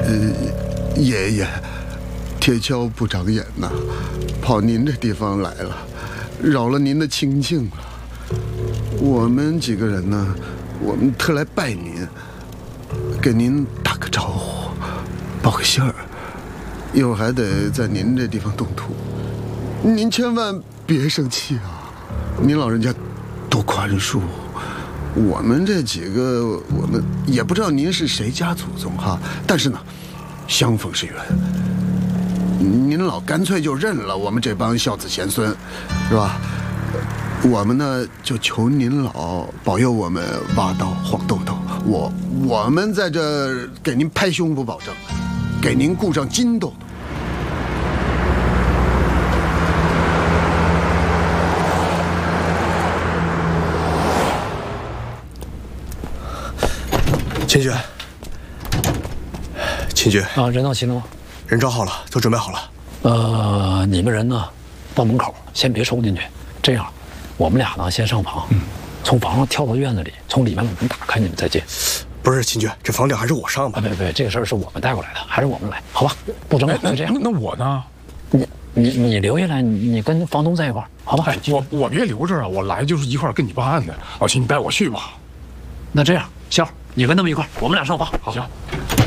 爷爷，铁锹不长眼呐，跑您这地方来了，扰了您的清静了。我们几个人呢，我们特来拜您，给您打个招呼，报个信儿。一会儿还得在您这地方动土，您千万别生气啊！您老人家多宽恕。我们这几个，我们也不知道您是谁家祖宗哈，但是呢，相逢是缘。您老干脆就认了我们这帮孝子贤孙，是吧？我们呢就求您老保佑我们挖到黄豆豆，我们在这给您拍胸脯保证，给您顾上金豆豆。 秦军，秦军啊，人到齐了吗？ 人招好了，都准备好了。 你们人呢，到门口先别冲进去，这样，我们俩呢先上房，从房上跳到院子里，从里面把门打开，你们再进。 不是秦军，这房顶还是我上吧？ 别，这个事儿是我们带过来的，还是我们来，好吧？不争了，就这样。 那我呢？ 你留下来，你跟房东在一块儿，好吧？ 哎，我别留着啊，我来就是一块儿跟你办案的。老秦，你带我去吧。 那这样，笑，你跟他们一块儿，我们俩上房。 好，行。